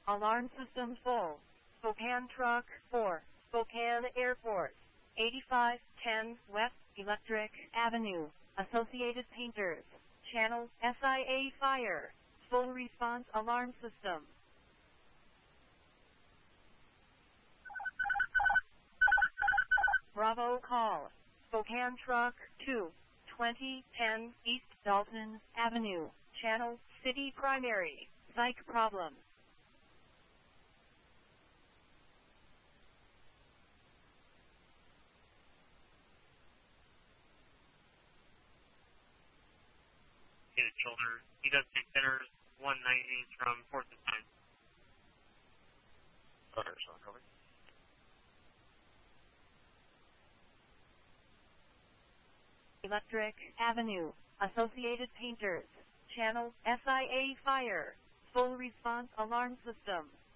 Alarm system full. Spokane Truck 4, Spokane Airport, 8510 West Electric Avenue, Associated Painters, Channel SIA Fire, full response alarm system. Bravo call. Spokane Truck 2, 2010 East Dalton Avenue, Channel City Primary, Psych problem. His shoulder. He does take centers 190 from 4th and 9. Okay, so cover. Electric Avenue, Associated Painters, Channel SIA Fire, full response alarm system.